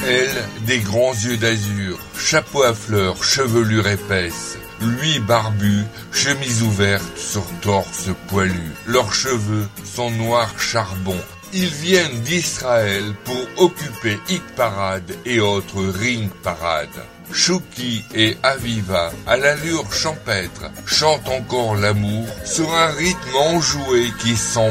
Elle, des grands yeux d'azur, chapeau à fleurs, chevelure épaisse. Lui barbu, chemise ouverte sur torse poilu. Leurs cheveux sont noirs charbon. Ils viennent d'Israël pour occuper Hit Parade et autres ring parades. Chouki et Aviva, à l'allure champêtre, chantent encore l'amour sur un rythme enjoué qui sent